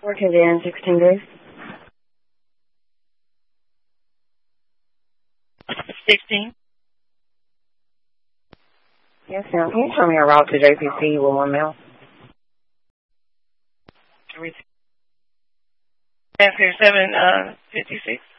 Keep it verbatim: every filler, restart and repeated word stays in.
Working day in sixteen days. sixteen. Yes, ma'am. Can you show me a route to J P C with one mile? Seven uh fifty six.